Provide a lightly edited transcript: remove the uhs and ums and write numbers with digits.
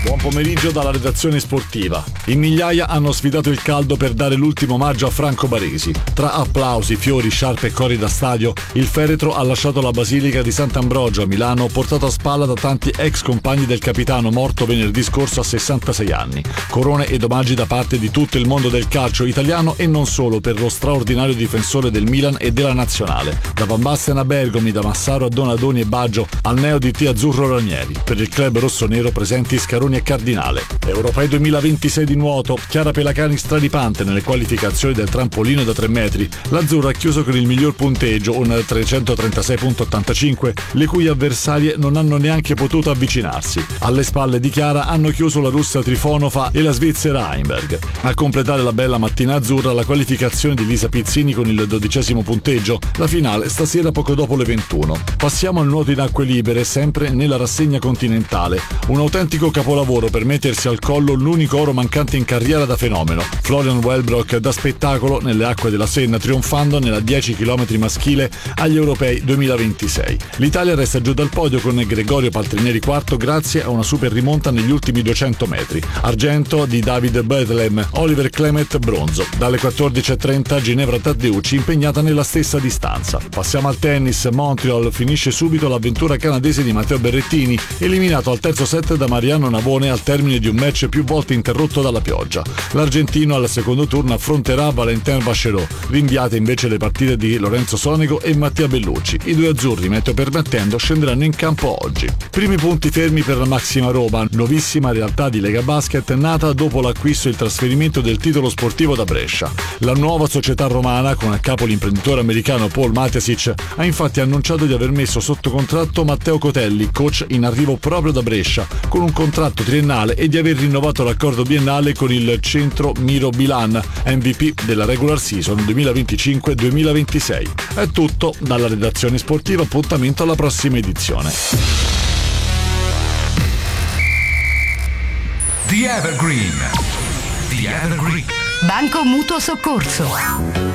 Buon pomeriggio dalla redazione sportiva. In migliaia hanno sfidato il caldo per dare l'ultimo omaggio a Franco Baresi. Tra applausi, fiori, sciarpe e cori da stadio, il feretro ha lasciato la Basilica di Sant'Ambrogio a Milano, portato a spalla da tanti ex compagni del capitano morto venerdì scorso a 66 anni. Corone ed omaggi da parte di tutto il mondo del calcio italiano e non solo per lo straordinario difensore del Milan e della Nazionale. Da Van Basten a Bergomi, da Massaro a Donadoni e Baggio, al neo DT azzurro Ranieri. Per il club rossonero presenti Scaroni e Cardinale. Europei 2026 di nuoto, Chiara Pelacani straripante nelle qualificazioni del trampolino da 3 metri. L'Azzurra ha chiuso con il miglior punteggio, un 336.85, le cui avversarie non hanno neanche potuto avvicinarsi. Alle spalle di Chiara hanno chiuso la russa Trifonova e la svizzera Heimberg. A completare la bella mattina azzurra la qualificazione di Lisa Pizzini con il 12° punteggio. La finale stasera poco dopo le 21. Passiamo al nuoto in acque libere, sempre nella rassegna continentale. Un autentico capolavoro per mettersi al collo l'unico oro mancante in carriera da fenomeno. Florian Wellbrock da spettacolo nelle acque della Senna, trionfando nella 10 km maschile agli Europei 2026. L'Italia resta giù dal podio con Gregorio Paltrinieri quarto grazie a una super rimonta negli ultimi 200 metri. Argento di David Bethlehem, Oliver Clement bronzo. Dalle 14.30 Ginevra Taddeucci impegnata nella stessa distanza. Passiamo al tennis. Montreal finisce subito l'avventura canadese di Matteo Berrettini, eliminato al terzo set da Mariano Navone al termine di un match più volte interrotto dalla pioggia. L'argentino al secondo turno affronterà Valentin Vacherot, rinviate invece le partite di Lorenzo Sonego e Mattia Bellucci. I due azzurri, meteo permettendo, scenderanno in campo oggi. Primi punti fermi per la Maxima Roma, nuovissima realtà di Lega Basket nata dopo l'acquisto e il trasferimento del titolo sportivo da Brescia. La nuova società romana, con a capo l'imprenditore americano Paul Matesic, ha infatti annunciato di aver messo sotto contratto Matteo Cotelli, coach in arrivo proprio da Brescia, con un contratto triennale e di aver rinnovato l'accordo biennale con il centro Miro Bilan, MVP della regular season 2025-2026. È tutto dalla redazione sportiva, appuntamento alla prossima edizione. The Evergreen. Banco Mutuo Soccorso.